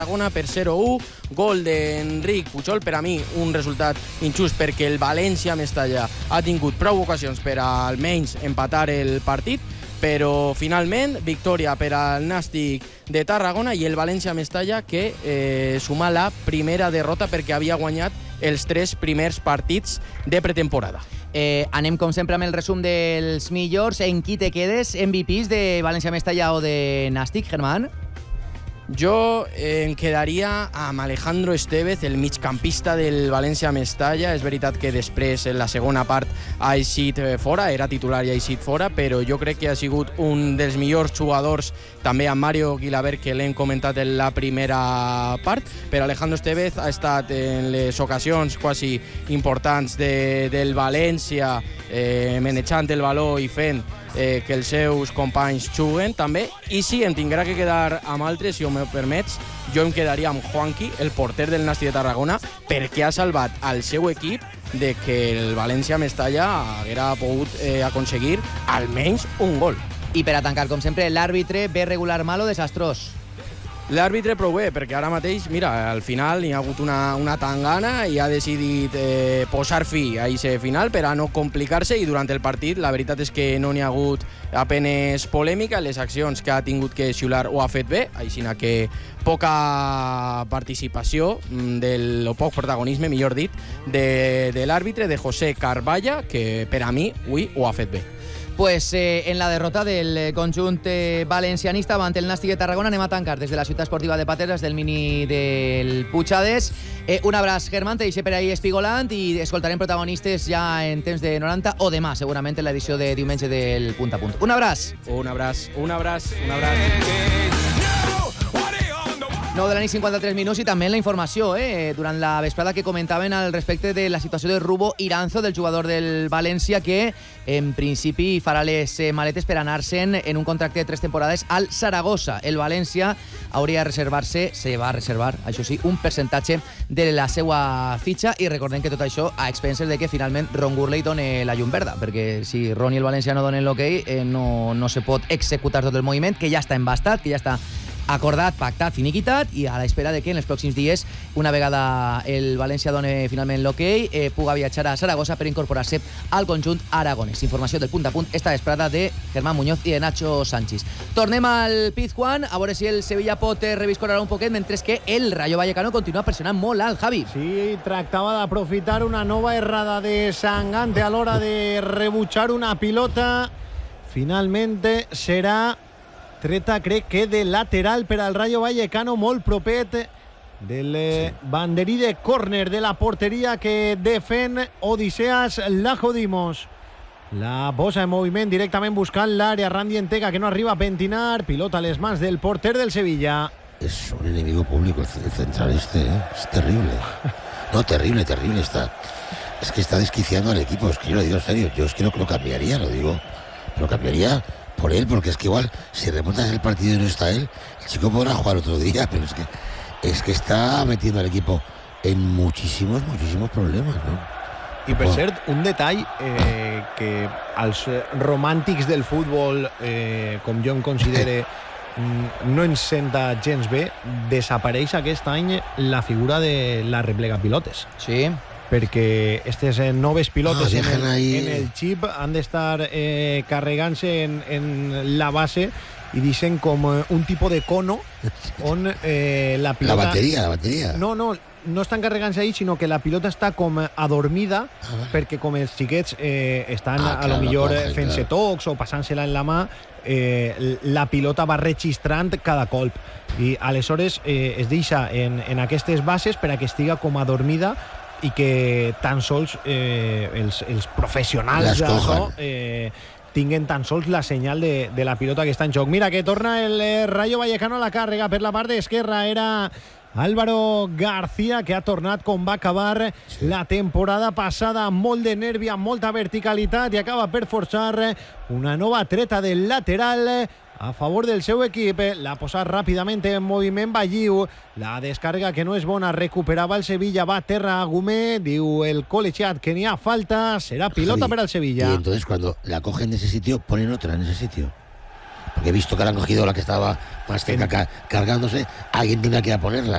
Tarragona per 0-1, gol d'Enric Pujol. Per a mi un resultat injust perquè el València-Mestalla ha tingut prou ocasions per almenys empatar el partit, però finalment victòria per al Nàstic de Tarragona i el València-Mestalla que suma la primera derrota perquè havia guanyat els 3 primers partits de pretemporada. Anem com sempre amb el resum dels millors. En qui te quedes? MVPs de València-Mestalla o de Nàstic, Germán? Jo em quedaria amb Alejandro Estevez, el migcampista del València-Mestalla. És veritat que després, en la segona part, ha eixit fora, era titular i ha eixit fora, però jo crec que ha sigut un dels millors jugadors, també amb Mario Guilabert, que l'hem comentat en la primera part. Però Alejandro Estevez ha estat en les ocasions quasi importants del València, manejant el valor i fent que els seus companys juguen també. I sí, em tindrà que quedar amb altres, si me permets. Jo em quedaria amb Juanqui, el porter del Nàstic de Tarragona, perquè ha salvat al seu equip de que el València-Mestalla haguera pogut aconseguir almenys un gol. I per a tancar, com sempre, l'àrbitre, bé regular, mal o desastrós? L'àrbitre prou bé, perquè ara mateix, mira, al final hi ha hagut una tangana i ha decidit posar fi a aquest final per a no complicar-se, i durant el partit la veritat és que no n'hi ha hagut apenes polèmica. Les accions que ha tingut que xiular ho ha fet bé, així que poca participació o poc protagonisme, millor dit, de l'àrbitre, de José Carballa, que per a mi avui ho ha fet bé. Pues en la derrota del conjunt valencianista davant el Nàstic de Tarragona anem a tancar des de la ciutat esportiva de Paterres, del mini del Puigades. Un abraç, Germán, te deixe per ahí espigolant i escoltarem protagonistes ja en temps de 90 o demà, segurament, en l'edició de diumenge del Punt a Punt. Un abraç. Un abraç. 9 de la nit, 53 minuts, i també en la informació, durant la vesprada que comentaven al respecte de la situació de Rubo Iranzo, del jugador del València, que en principi farà les maletes per anar-se'n en un contracte de 3 temporades al Saragossa. El València hauria de reservar-se, se va reservar, això sí, un percentatge de la seva fitxa, i recordem que tot això a expenses de que finalment Ron Gurley doni la llum verda, perquè si Ron i el València no donen l'ok, no se pot executar tot el moviment, que ja està embastat, que ja està acordat, pactat, finiquitat, i a l'espera de que en els pròxims dies, una vegada el València doni finalment l'ok, puga viatjar a Saragossa per incorporar-se al conjunt aragonès. Informació del Punt a Punt esta vesprada de Germán Muñoz i de Nacho Sánchez. Tornem al Pizjuán, a veure si el Sevilla pot reviscorar un poquet, mentre que el Rayo Vallecano continua pressionant molt alt, Javi. Sí, tractava d'aprofitar una nova errada de Sangante a l'hora de rebutjar una pilota. Finalment serà treta, crec que de lateral per al Rayo Vallecano, molt propet del banderí de córner de la porteria que defen Odiseas Lajodimos. La posa en moviment directament buscant l'àrea Randy Entega, que no arriba a pentinar. Pilota a les mans del porter del Sevilla. Es un enemigo público el central este, es terrible. No, terrible está. Es que está desquiciando al equipo, es que yo lo digo en serio, yo es que no lo cambiaría, lo cambiaría por él, porque es que igual si remontas el partido y no está él, el chico podrá jugar otro día, pero es que está metiendo al equipo en muchísimos problemas, ¿no? I per cert, un detall que als romàntics del futbol, com jo em considere, no ens senta gens bé, desapareix aquest any la figura de la replega pilotes. Sí. Perquè aquestes noves pilotes en el xip han d'estar carregant-se en la base i deixen com un tipus de cono on la pilota... La bateria. No estan carregant-se ahí, sinó que la pilota està com adormida, perquè com els xiquets estan a lo millor fent-se tocs o passant-se-la en la mà, la pilota va registrant cada colp. I aleshores es deixa en aquestes bases per a que estiga com adormida i que tan sols els professionals d'això tinguen tan sols la senyal de la pilota que està en joc. Mira que torna el Rayo Vallecano a la càrrega per la part esquerra. Era Álvaro García, que ha tornat com va acabar la temporada passada, amb molt de nervi, amb molta verticalitat, i acaba per forçar una nova treta del lateral a favor del seu equip. L'ha posat ràpidament en moviment Balliu. La descarga que no és bona, recuperava el Sevilla, va a terra Agumé, diu el col·legiat que n'hi ha falta, serà pilota per al Sevilla. Y entonces cuando la cogen de ese sitio, ponen otra en ese sitio. Porque he visto que la han cogido la que estaba más cerca cargándose, alguien tendrá que ir a ponerla.